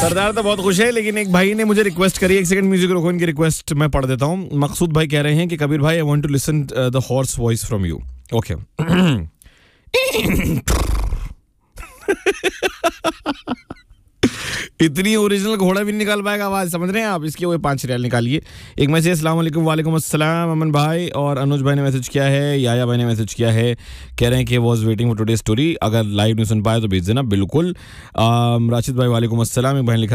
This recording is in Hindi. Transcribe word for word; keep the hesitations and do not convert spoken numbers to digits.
सरदार तो बहुत खुश है, लेकिन एक भाई ने मुझे रिक्वेस्ट करी, एक सेकंड म्यूजिक रोको, इनकी रिक्वेस्ट मैं पढ़ देता हूँ। मकसूद भाई कह रहे हैं कि कबीर भाई, I want to listen the horse voice from you. Okay. इतनी ओरिजिनल घोड़ा भी निकाल पाएगा आवाज, समझ रहे हैं आप? इसके वो पांच रियाल निकालिए। एक मैसेज, अस्सलाम वालेकुम। वालेकुम अस्सलाम। अमन भाई और अनुज भाई ने मैसेज किया है, याया भाई ने मैसेज किया है, कह रहे हैं कि was waiting for today story. अगर लाइव नहीं सुन पाए तो भेज देना, बिल्कुल। राशिद भाई वालेकुम अस्सलाम। एक भाई ने लिखा